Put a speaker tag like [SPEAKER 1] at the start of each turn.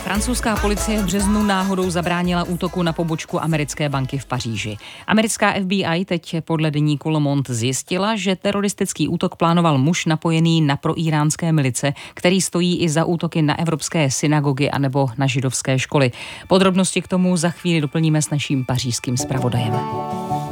[SPEAKER 1] Francouzská policie v březnu náhodou zabránila útoku na pobočku americké banky v Paříži. Americká FBI teď podle deníku Le Monde zjistila, že teroristický útok plánoval muž napojený na proíránské milice, který stojí i za útoky na evropské synagogy anebo na židovské školy. Podrobnosti k tomu za chvíli doplníme s naším pařížským zpravodajem.